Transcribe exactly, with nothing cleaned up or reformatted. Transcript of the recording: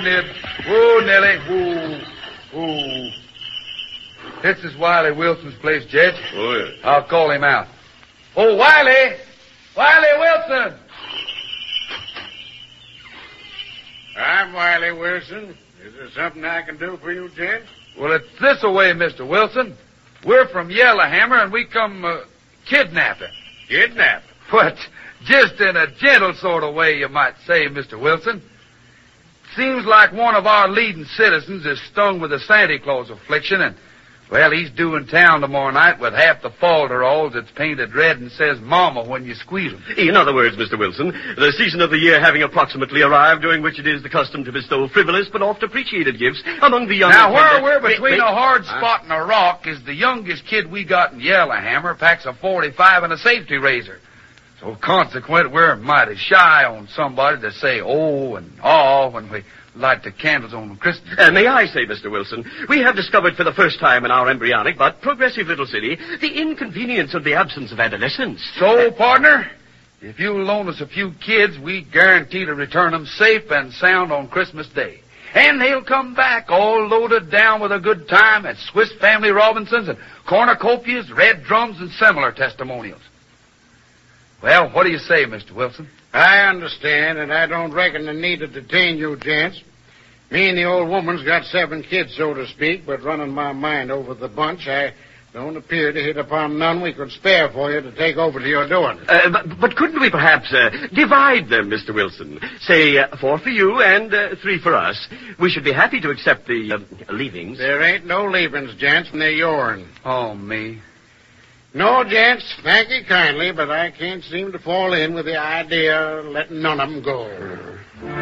Nib. Whoa, Nellie. Whoa. Whoa. This is Wiley Wilson's place, Jed. Oh, yeah. I'll call him out. Oh, Wiley! Wiley Wilson! I'm Wiley Wilson. Is there something I can do for you, Jed? Well, it's this away, Mister Wilson. We're from Yellowhammer, and we come uh, kidnapping. Kidnapping? But just in a gentle sort of way, you might say, Mister Wilson. Seems like one of our leading citizens is stung with the Santa Claus affliction, and, well, he's due in town tomorrow night with half the falderalls that's painted red and says Mama when you squeeze them. In other words, Mister Wilson, the season of the year having approximately arrived, during which it is the custom to bestow frivolous but oft appreciated gifts among the young... Now, where tender... we're between wait, wait. a hard spot and a rock is the youngest kid we got in Yellowhammer packs a forty-five and a safety razor. So, consequent, we're mighty shy on somebody to say oh and aw when we light the candles on Christmas. Uh, may I say, Mister Wilson, we have discovered for the first time in our embryonic but progressive little city the inconvenience of the absence of adolescence. So, partner, if you'll loan us a few kids, we guarantee to return them safe and sound on Christmas Day. And they'll come back all loaded down with a good time at Swiss Family Robinsons and cornucopias, red drums, and similar testimonials. Well, what do you say, Mister Wilson? I understand, and I don't reckon the need to detain you, gents. Me and the old woman's got seven kids, so to speak, but running my mind over the bunch, I don't appear to hit upon none we could spare for you to take over to your doing. Uh, but, but couldn't we perhaps uh, divide them, Mister Wilson? Say, uh, four for you and uh, three for us. We should be happy to accept the uh, leavings. There ain't no leavings, gents, when they're yourn. Oh, me. No, gents, thank you kindly, but I can't seem to fall in with the idea of letting none of them go.